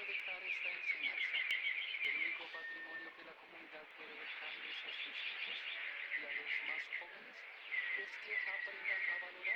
dejar esta enseñanza. El único patrimonio que la comunidad puede dejarles a sus hijos y a los más jóvenes es que aprendan a valorar